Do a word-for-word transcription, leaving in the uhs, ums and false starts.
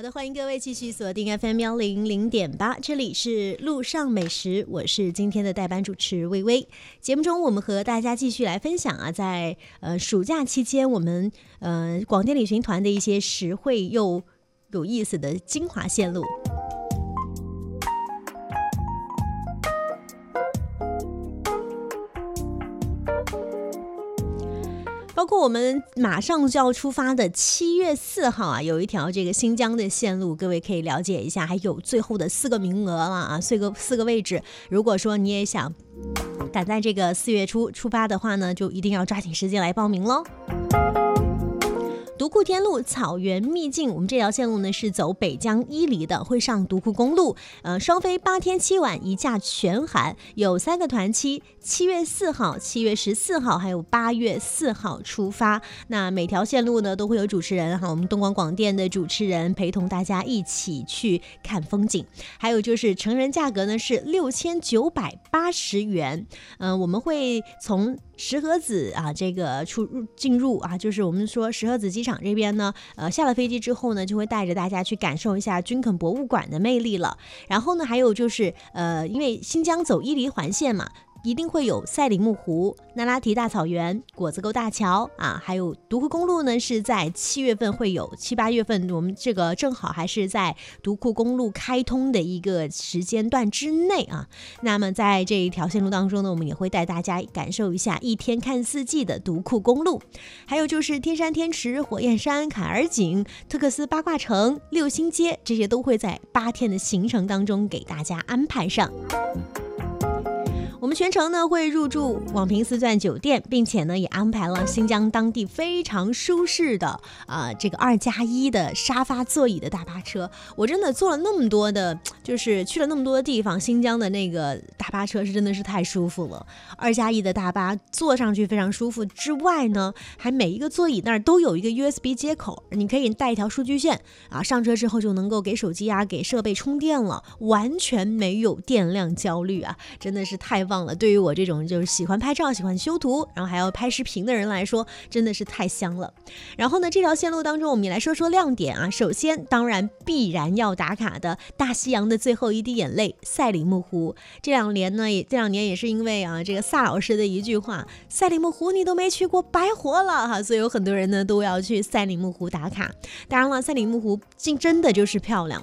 的，欢迎各位继续锁定 F M 一零零点八，这里是路上美食，我是今天的代班主持薇薇。节目中我们和大家继续来分享啊，在呃暑假期间我们呃广电旅行团的一些实惠又有意思的精华线路。包括我们马上就要出发的七月四号啊，有一条这个新疆的线路，各位可以了解一下，还有最后的四个名额了啊，四个四个位置。如果说你也想赶在这个四月初出发的话呢，就一定要抓紧时间来报名喽。独库天路草原秘境，我们这条线路呢是走北疆伊犁的，会上独库公路，呃，双飞八天七晚，一价全含，有三个团期，七月四号、七月十四号还有八月四号出发。那每条线路呢都会有主持人哈，我们东广广电的主持人陪同大家一起去看风景。还有就是成人价格呢是六千九百八十元，嗯、呃，我们会从石河子啊，这个出入进入啊，就是我们说石河子机场这边呢，呃，下了飞机之后呢，就会带着大家去感受一下军垦博物馆的魅力了。然后呢，还有就是，呃，因为新疆走伊犁环线嘛。一定会有赛里木湖、那拉提大草原、果子沟大桥啊，还有独库公路呢，是在七月份会有，七八月份我们这个正好还是在独库公路开通的一个时间段之内啊。那么在这一条线路当中呢，我们也会带大家感受一下一天看四季的独库公路，还有就是天山天池、火焰山、坎儿井、特克斯八卦城、六星街，这些都会在八天的行程当中给大家安排上。我们全程呢会入住广平思钻酒店，并且呢也安排了新疆当地非常舒适的啊、呃、这个二加一的沙发座椅的大巴车。我真的坐了那么多的，就是去了那么多的地方，新疆的那个大巴车是真的是太舒服了。二加一的大巴坐上去非常舒服之外呢，还每一个座椅那儿都有一个 U S B 接口，你可以带一条数据线啊，上车之后就能够给手机啊给设备充电了，完全没有电量焦虑啊，真的是太棒了。对于我这种就是喜欢拍照、喜欢修图，然后还要拍视频的人来说，真的是太香了。然后呢，这条线路当中，我们也来说说亮点啊。首先，当然必然要打卡的大西洋的最后一滴眼泪——赛里木湖。这两年呢，也这两年也是因为啊，这个萨老师的一句话：“赛里木湖你都没去过，白活了哈！”所以有很多人呢都要去赛里木湖打卡。当然了，赛里木湖真的就是漂亮。